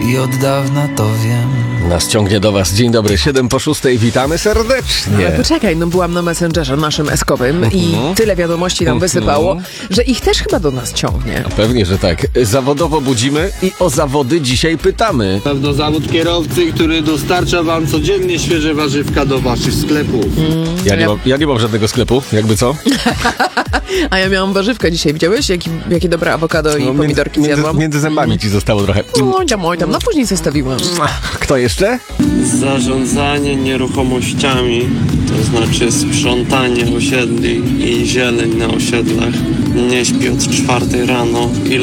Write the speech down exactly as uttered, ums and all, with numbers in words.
i od dawna to wiem. Nas ciągnie do was. Dzień dobry, siedem po szóstej, witamy serdecznie. Ale poczekaj, no byłam na Messengerze naszym eskowym Mhm. i tyle wiadomości nam Mhm. wysypało, że ich też chyba do nas ciągnie. Pewnie, że tak. Zawodowo budzimy i o zawody dzisiaj pytamy. Pewno zawód kierowcy, który dostarcza wam codziennie świeże warzywka do waszych sklepów. Ja nie, Ja- mam, ja nie mam żadnego sklepu, jakby co? A ja miałam warzywka dzisiaj, widziałeś? Jaki, jakie dobre awokado i No, pomidorki między, zjadłam. między zębami ci zostało trochę. Oj tam, oj tam, no później zestawiłam. Kto jeszcze? Zarządzanie nieruchomościami, to znaczy sprzątanie osiedli i zieleń na osiedlach. Nie śpi od czwartej rano i